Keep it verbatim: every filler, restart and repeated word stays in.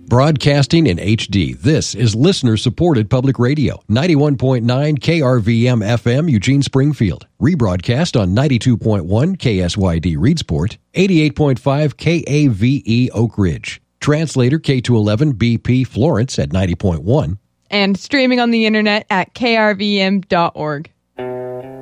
Broadcasting in H D, this is listener-supported public radio. ninety-one point nine K R V M F M, Eugene, Springfield. Rebroadcast on ninety-two point one K S Y D, Reedsport. eighty-eight point five K A V E, Oak Ridge. Translator K two eleven B P, Florence at ninety point one. And streaming on the internet at K R V M dot org.